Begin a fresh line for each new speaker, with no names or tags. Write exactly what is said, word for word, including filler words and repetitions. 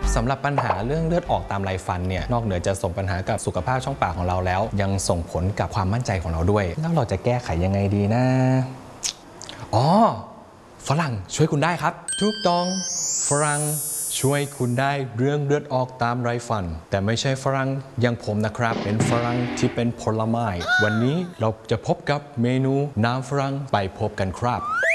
สำหรับปัญหาเรื่องเลือดออกตามไรฟันเนี่ยนอกเหนือจะส่งปัญหากับสุขภาพช่องปากของเราแล้วยังส่งผลกับความมั่นใจของเราด้วยแล้วเราจะแก้ไขยังไงดีนะอ๋อฝรั่งช่วยคุณได้ครับถูกต้องฝรั่งช่วยคุณได้เรื่องเลือดออกตามไรฟันแต่ไม่ใช่ฝรั่งอย่างผมนะครับเป็นฝรั่งที่เป็นผลไม้วันนี้เราจะพบกับเมนูน้ำฝรั่งไปพบกันครับ